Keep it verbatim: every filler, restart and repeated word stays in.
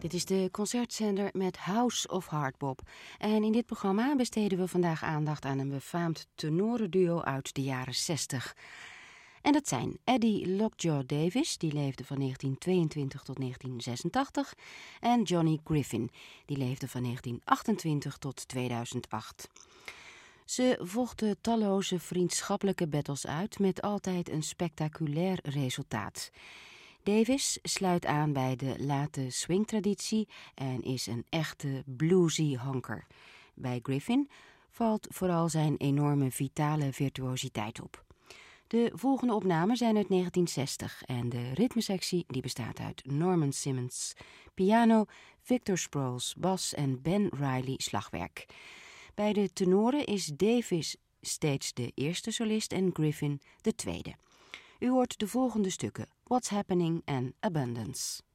Dit is de concertzender met House of Hardbop. En in dit programma besteden we vandaag aandacht aan een befaamd tenorenduo uit de jaren zestig. En dat zijn Eddie Lockjaw Davis, die leefde van negentien tweeëntwintig tot negentien zesentachtig, en Johnny Griffin, die leefde van negentien achtentwintig tot tweeduizend acht. Ze vochten talloze vriendschappelijke battles uit met altijd een spectaculair resultaat. Davis sluit aan bij de late swingtraditie en is een echte bluesy honker. Bij Griffin valt vooral zijn enorme vitale virtuositeit op. De volgende opnamen zijn uit negentien zestig en de ritmesectie die bestaat uit Norman Simmons, piano, Victor Sproles, bas en Ben Riley slagwerk. Bij de tenoren is Davis steeds de eerste solist en Griffin de tweede. U hoort de volgende stukken: What's Happening en Abundance.